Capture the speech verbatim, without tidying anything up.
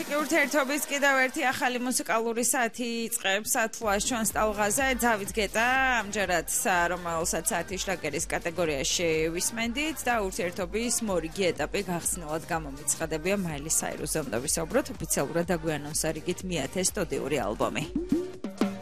ურთიერთობის კიდევ ერთი ახალი მუსიკალური საათი იწყებს ათვლას ჩვენს ტალღაზე. დავით გეტა ამჯერად რომელსაც საათი შლაგერის კატეგორიაში ვისმენდით და ურთიერთობის მორიგი ეტაპი გახსნილად გამომიცხადებია მაილის საირუსზე უნდა ვისაუბროთ. ოფიციალურად დაგვიანონსა რიგით მეათე სტუდიური ალბომი.